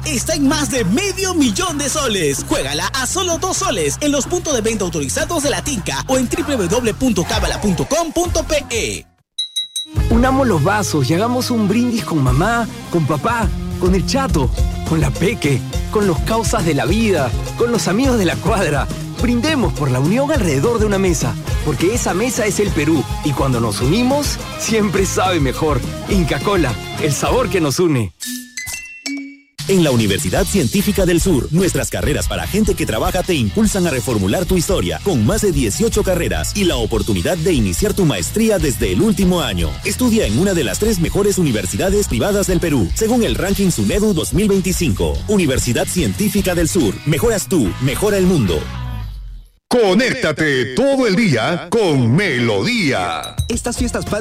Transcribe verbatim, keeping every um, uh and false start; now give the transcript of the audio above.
está en más de medio millón de soles. Juégala a solo dos soles en los puntos de venta autorizados de la Tinca o en doble u doble u doble u punto cábala punto com punto pe. Unamos los vasos y hagamos un brindis con mamá, con papá, con el chato, con la peque, con los causas de la vida, con los amigos de la cuadra. Brindemos por la unión alrededor de una mesa, porque esa mesa es el Perú y cuando nos unimos, siempre sabe mejor. Inca Kola, el sabor que nos une. En la Universidad Científica del Sur, nuestras carreras para gente que trabaja te impulsan a reformular tu historia, con más de dieciocho carreras y la oportunidad de iniciar tu maestría desde el último año. Estudia en una de las tres mejores universidades privadas del Perú, según el ranking SUNEDU dos mil veinticinco. Universidad Científica del Sur. Mejoras tú, mejora el mundo. Conéctate todo el día con Melodía. Estas fiestas